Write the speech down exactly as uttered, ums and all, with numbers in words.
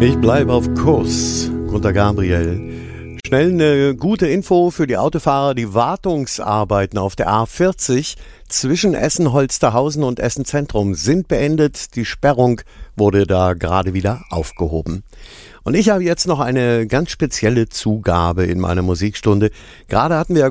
Ich bleibe auf Kurs, Gunter Gabriel. Schnell eine gute Info für die Autofahrer. Die Wartungsarbeiten auf der A vierzig zwischen Essen-Holsterhausen und Essen-Zentrum sind beendet. Die Sperrung wurde da gerade wieder aufgehoben. Und ich habe jetzt noch eine ganz spezielle Zugabe in meiner Musikstunde. Gerade hatten wir